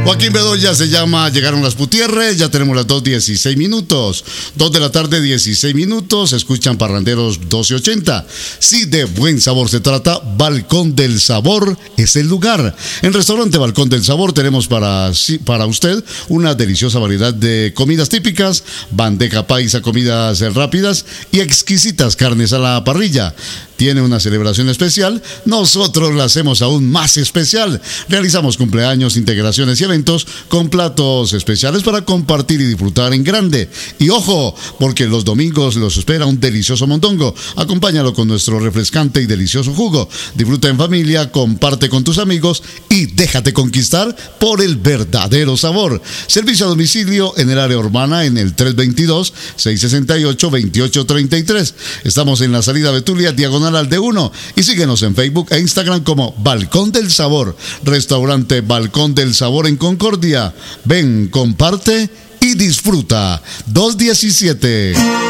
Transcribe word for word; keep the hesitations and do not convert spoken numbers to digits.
Joaquín Bedoya se llama Llegaron las Putierres. Ya tenemos las dos dieciséis minutos. dos de la tarde, dieciséis minutos. Escuchan Parranderos doce ochenta. Si de buen sabor se trata, Balcón del Sabor es el lugar. En Restaurante Balcón del Sabor tenemos para, para usted una deliciosa variedad de comidas típicas, bandeja paisa, comidas rápidas y exquisitas carnes a la parrilla. Tiene una celebración especial, nosotros la hacemos aún más especial. Realizamos cumpleaños, integraciones y eventos con platos especiales para compartir y disfrutar en grande. Y ojo, porque los domingos los espera un delicioso mondongo. Acompáñalo con nuestro refrescante y delicioso jugo. Disfruta en familia, comparte con tus amigos y déjate conquistar por el verdadero sabor. Servicio a domicilio en el área urbana en el tres dos dos, seis seis ocho, dos ocho tres tres. Estamos en la salida Betulia, diagonal al D uno, y síguenos en Facebook e Instagram como Balcón del Sabor. Restaurante Balcón del Sabor en Concordia. Ven, comparte y disfruta. dos diecisiete.